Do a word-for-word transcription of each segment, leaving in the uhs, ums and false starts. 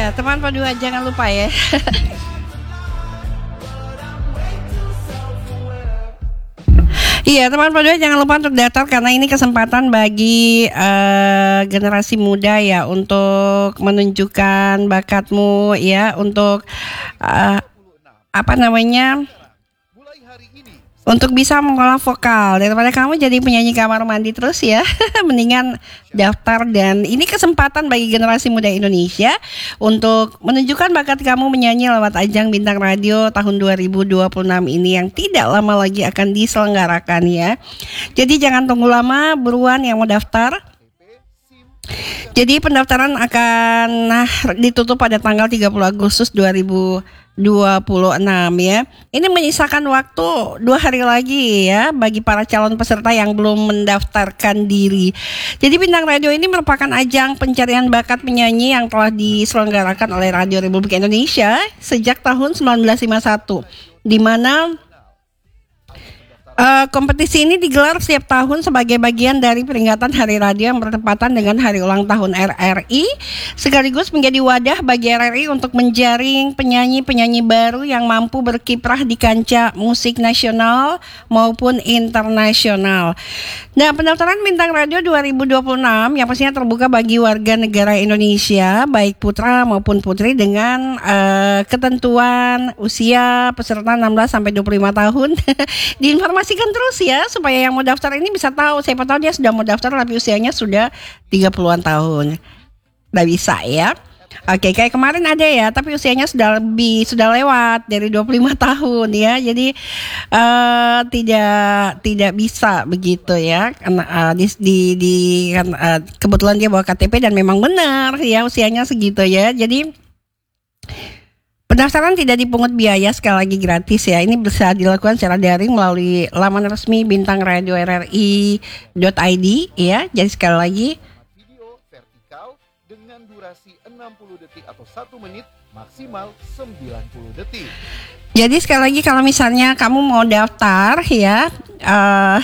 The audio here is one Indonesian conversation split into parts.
Iya, teman Padua jangan lupa ya. Iya, teman Padua jangan lupa untuk daftar karena ini kesempatan bagi uh, generasi muda ya untuk menunjukkan bakatmu ya, untuk uh, apa namanya? Untuk bisa mengolah vokal. Daripada kamu jadi penyanyi kamar mandi terus ya, mendingan daftar. Dan ini kesempatan bagi generasi muda Indonesia untuk menunjukkan bakat kamu menyanyi lewat ajang Bintang Radio tahun dua ribu dua puluh enam ini yang tidak lama lagi akan diselenggarakan ya. Jadi jangan tunggu lama, buruan yang mau daftar. Jadi pendaftaran akan nah, ditutup pada tanggal tiga puluh Agustus dua ribu dua puluh enam ya. Ini menyisakan waktu dua hari lagi ya bagi para calon peserta yang belum mendaftarkan diri. Jadi Bintang Radio ini merupakan ajang pencarian bakat penyanyi yang telah diselenggarakan oleh Radio Republik Indonesia sejak tahun sembilan belas lima puluh satu, di mana Uh, kompetisi ini digelar setiap tahun sebagai bagian dari peringatan Hari Radio yang bertepatan dengan hari ulang tahun R R I, sekaligus menjadi wadah bagi R R I untuk menjaring penyanyi-penyanyi baru yang mampu berkiprah di kancah musik nasional maupun internasional. Nah, pendaftaran Bintang Radio dua ribu dua puluh enam yang pastinya terbuka bagi warga negara Indonesia, baik putra maupun putri, dengan uh, ketentuan usia peserta enam belas sampai dua puluh lima tahun. Diinformasikan terus ya supaya yang mau daftar ini bisa tahu, siapa tahu dia sudah mau daftar tapi usianya sudah tiga puluhan tahun. Nggak bisa ya. Oke, kayak kemarin ada ya, tapi usianya sudah lebih, sudah lewat dari dua puluh lima tahun ya. Jadi uh, tidak tidak bisa begitu ya. Karena uh, di di, di kan, uh, kebetulan dia bawa K T P dan memang benar ya usianya segitu ya. Jadi pendaftaran tidak dipungut biaya, sekali lagi gratis ya. Ini bisa dilakukan secara daring melalui laman resmi bintang radio r r i dot i d ya. Jadi sekali lagi, video vertikal dengan durasi enam puluh detik atau satu menit, maksimal sembilan puluh detik. Jadi sekali lagi kalau misalnya kamu mau daftar ya, uh,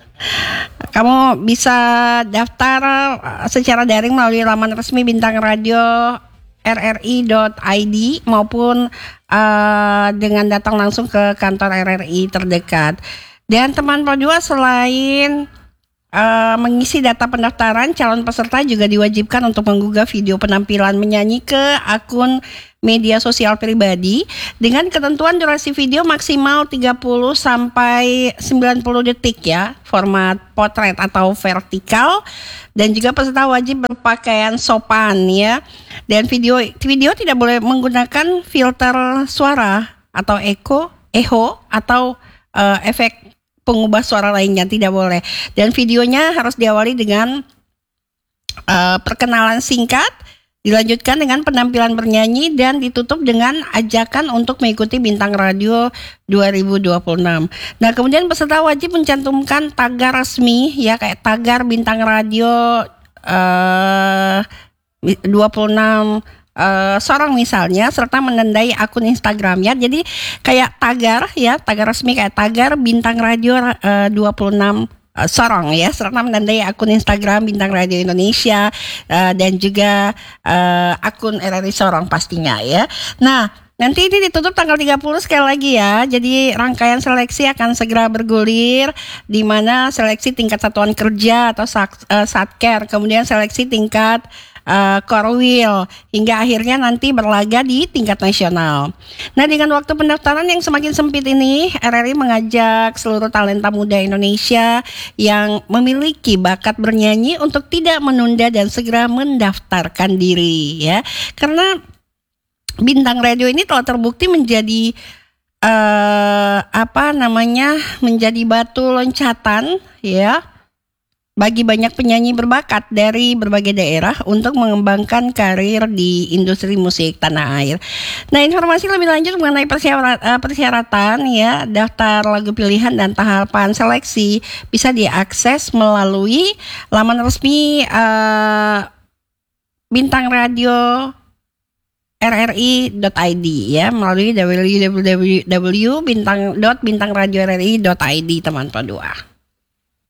kamu bisa daftar secara daring melalui laman resmi Bintang Radio r r i dot i d maupun uh, dengan datang langsung ke kantor R R I terdekat. Dan teman Padua, selain uh, mengisi data pendaftaran, calon peserta juga diwajibkan untuk menggugah video penampilan menyanyi ke akun media sosial pribadi dengan ketentuan durasi video maksimal tiga puluh sampai sembilan puluh detik ya, format potret atau vertikal, dan juga peserta wajib berpakaian sopan ya. Dan video video tidak boleh menggunakan filter suara atau echo, echo atau uh, efek pengubah suara lainnya, tidak boleh. Dan videonya harus diawali dengan uh, perkenalan singkat, dilanjutkan dengan penampilan bernyanyi, dan ditutup dengan ajakan untuk mengikuti Bintang Radio dua ribu dua puluh enam. Nah, kemudian peserta wajib mencantumkan tagar resmi ya, kayak tagar Bintang Radio uh, dua puluh enam uh, Sorong misalnya, serta menandai akun Instagramnya. Jadi kayak tagar ya, tagar resmi kayak tagar Bintang Radio uh, dua puluh enam Sorong ya, serta menandai akun Instagram Bintang Radio Indonesia uh, dan juga uh, akun R R I Sorong pastinya ya. Nah, nanti ini ditutup tanggal tiga puluh sekali lagi ya. Jadi rangkaian seleksi akan segera bergulir, di mana seleksi tingkat satuan kerja atau uh, satker, kemudian seleksi tingkat Uh, Korwil, hingga akhirnya nanti berlaga di tingkat nasional. Nah, dengan waktu pendaftaran yang semakin sempit ini, R R I mengajak seluruh talenta muda Indonesia yang memiliki bakat bernyanyi untuk tidak menunda dan segera mendaftarkan diri ya. Karena Bintang Radio ini telah terbukti menjadi uh, apa namanya? menjadi batu loncatan ya bagi banyak penyanyi berbakat dari berbagai daerah untuk mengembangkan karir di industri musik tanah air. Nah, informasi lebih lanjut mengenai persyaratan, persyaratan ya, daftar lagu pilihan dan tahapan seleksi bisa diakses melalui laman resmi uh, Bintang Radio r r i dot i d ya, melalui w w w dot bintang dot bintang radio r r i dot i d teman Padua.